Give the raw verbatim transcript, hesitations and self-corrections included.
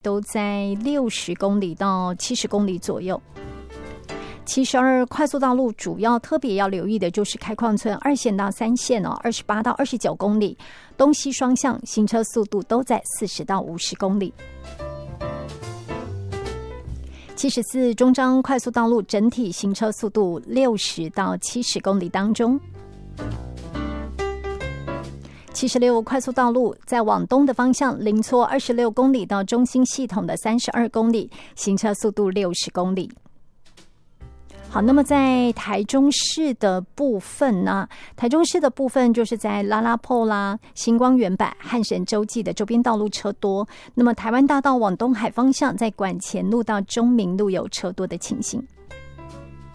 都在六十公里到七十公里左右。七十二快速道路主要特别要留意的就是开矿村二线到三线哦，二十八到二十九公里，东西双向行车速度都在四十到五十公里。七十四中彰快速道路整体行车速度六十到七十公里当中。七十六快速道路在往东的方向，零错二十六公里到中心系统的三十二公里，行车速度六十公里。好，那么在台中市的部分呢，台中市的部分就是在拉拉坡啦、星光原版、汉神洲际的周边道路车多。那么台湾大道往东海方向，在管前路到中明路有车多的情形。